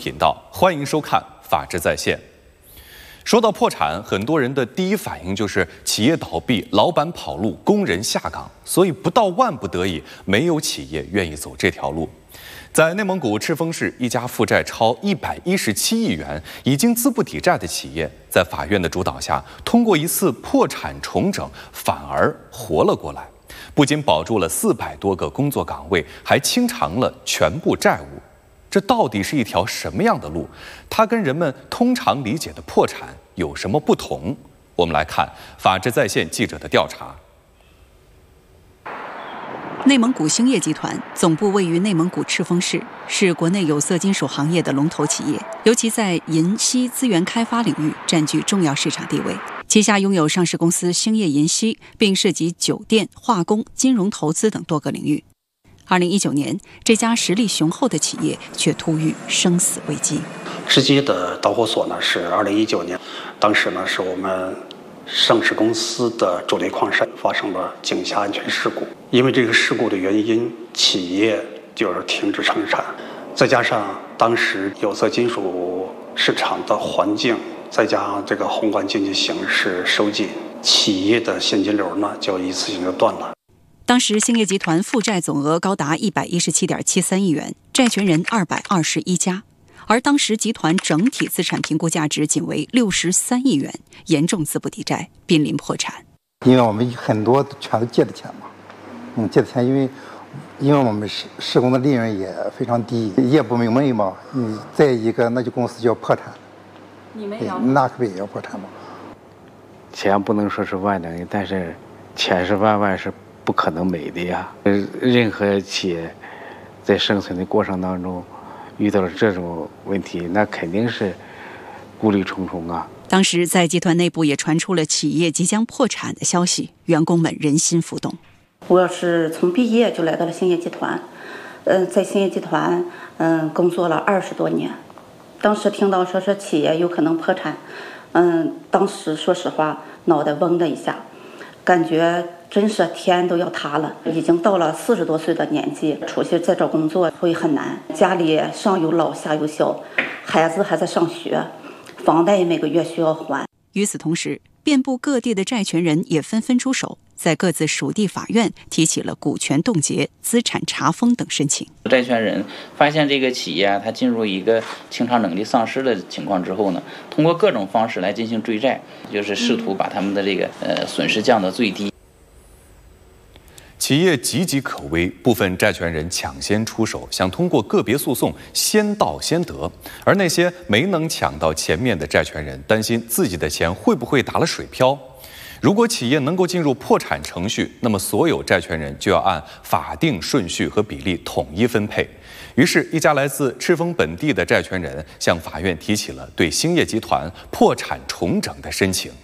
频道，欢迎收看《法治在线》。说到破产，很多人的第一反应就是企业倒闭、老板跑路、工人下岗，所以不到万不得已，没有企业愿意走这条路。在内蒙古赤峰市，一家负债超117亿元、已经资不抵债的企业，在法院的主导下，通过一次破产重整，反而活了过来。不仅保住了400多个工作岗位，还清偿了全部债务。这到底是一条什么样的路？它跟人们通常理解的破产有什么不同？我们来看法治在线记者的调查。 内蒙古兴业集团总部位于内蒙古赤峰市，是国内有色金属行业的龙头企业，尤其在银锡资源开发领域占据重要市场地位。旗下拥有上市公司兴业银锡，并涉及酒店、化工、金融投资等多个领域。2019年，这家实力雄厚的企业却突遇生死危机。 直接的导火索呢是2019年，当时呢是我们上市公司的主力矿山发生了井下安全事故，因为这个事故的原因，企业就是停止生产，再加上当时有色金属市场的环境，再加上这个宏观经济形势收紧，企业的现金流呢就一次性就断了。 当时兴业集团负债总额高达117.73亿元，债权人221家，而当时集团整体资产评估价值仅为63亿元，严重资不抵债，濒临破产。 因为我们很多全都借的钱嘛，借的钱，因为我们施工的利润也非常低，也不明媚嘛，再一个那就公司就要破产， 你们也要那可不也要破产吗？ 钱不能说是万能的，但是千是万是不可能没的呀。任何企业在生存的过程当中遇到了这种问题，那肯定是顾虑重重啊。 当时在集团内部也传出了企业即将破产的消息，员工们人心浮动。 我是从毕业就来到了兴业集团，在兴业集团工作了20多年。当时听到说企业有可能破产，当时说实话脑袋嗡的一下，感觉真是天都要塌了。已经到了40多岁的年纪，出去再找工作会很难，家里上有老下有小，孩子还在上学，房贷每个月需要还。 与此同时，遍布各地的债权人也纷纷出手，在各自属地法院提起了股权冻结、资产查封等申请。 债权人发现这个企业它进入一个清偿能力丧失的情况之后呢，通过各种方式来进行追债，就是试图把他们的这个损失降到最低。 企业岌岌可危，部分债权人抢先出手，想通过个别诉讼先到先得，而那些没能抢到前面的债权人担心自己的钱会不会打了水漂。如果企业能够进入破产程序，那么所有债权人就要按法定顺序和比例统一分配。于是，一家来自赤峰本地的债权人向法院提起了对兴业集团破产重整的申请。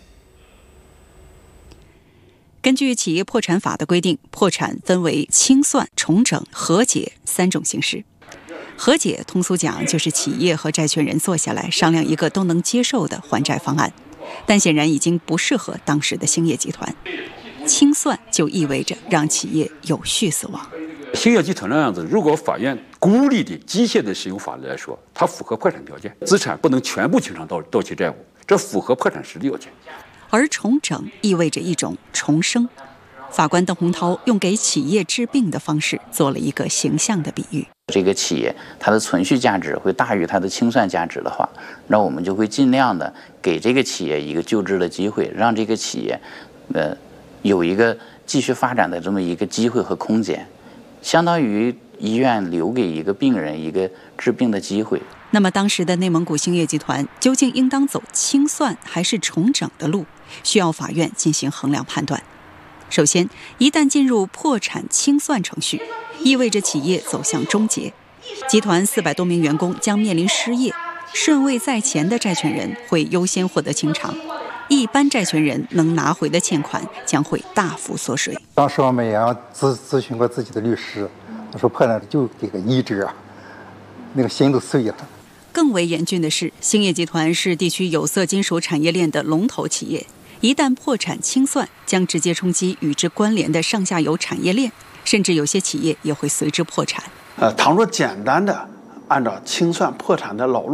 根据企业破产法的规定，破产分为清算、重整、和解3种形式。和解通俗讲就是企业和债权人坐下来商量一个都能接受的还债方案，但显然已经不适合当时的兴业集团。清算就意味着让企业有序死亡。 兴业集团那样子，如果法院孤立的机械的使用法律来说，它符合破产条件，资产不能全部清偿到期债务，这符合破产时的要件。 而重整意味着一种重生。法官邓洪涛用给企业治病的方式做了一个形象的比喻。 这个企业它的存续价值会大于它的清算价值的话，那我们就会尽量的给这个企业一个救治的机会，让这个企业有一个继续发展的这么一个机会和空间，相当于医院留给一个病人一个治病的机会。 那么当时的内蒙古兴业集团究竟应当走清算还是重整的路，需要法院进行衡量判断。首先，一旦进入破产清算程序，意味着企业走向终结，集团400多名员工将面临失业，顺位在前的债权人会优先获得清偿，一般债权人能拿回的欠款将会大幅缩水。 当时我们也要咨询过自己的律师，他说破产就给个1折，那个心都碎了。 更为严峻的是，兴业集团是地区有色金属产业链的龙头企业，一旦破产清算，将直接冲击与之关联的上下游产业链，甚至有些企业也会随之破产。 倘若简单的按照清算破产的老路